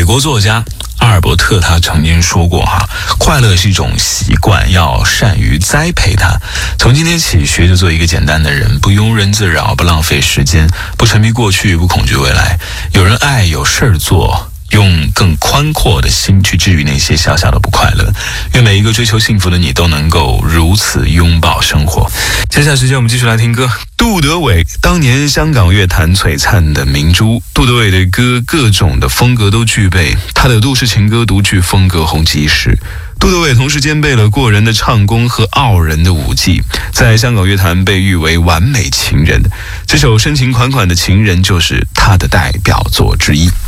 国作家阿尔伯特他曾经说过快乐是一种习惯，要善于栽培它。从今天起，学着做一个简单的人，不庸人自扰，不浪费时间，不沉迷过去，不恐惧未来。有人爱，有事儿做，用更宽阔的心去治愈那些小小的不快乐。愿每一个追求幸福的你都能够如此拥抱生活。接下来时间我们继续来听歌。杜德伟，当年香港乐坛璀璨的明珠。杜德伟的歌各种的风格都具备，他的都市情歌独具风格，红极一时。杜德伟同时兼备了过人的唱功和傲人的舞技，在香港乐坛被誉为完美情人。这首深情款款的情人就是他的代表作之一。